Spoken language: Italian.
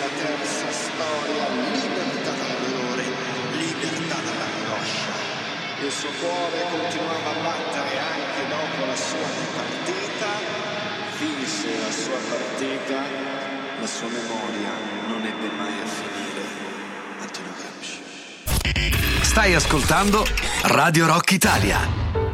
la terza storia, libertà dal dolore, libertà dall'angoscia. Il suo cuore continuava a battere anche dopo la sua dipartita. Vinse la sua partita, la sua memoria non ebbe mai a finire. Antonio Gramsci. Stai ascoltando Radio Rock Italia.